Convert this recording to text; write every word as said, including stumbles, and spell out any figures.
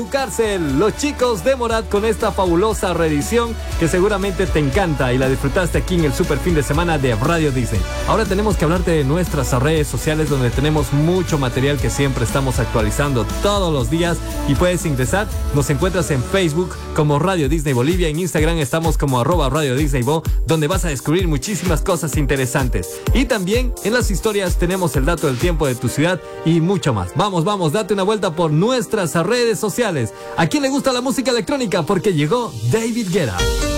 tu cárcel. Los chicos de Morat con esta fabulosa reedición que seguramente te encanta y la disfrutaste aquí en el super fin de semana de Radio Disney. Ahora tenemos que hablarte de nuestras redes sociales donde tenemos mucho material que siempre estamos actualizando todos los días y puedes ingresar. Nos encuentras en Facebook como Radio Disney Bolivia, en Instagram estamos como arroba Radio Disney Bo, donde vas a descubrir muchísimas cosas interesantes. Y también en las historias tenemos el dato del tiempo de tu ciudad y mucho más. Vamos, vamos, date una vuelta por nuestras redes sociales. ¿A quién le gusta la música electrónica? Porque llegó David Guetta.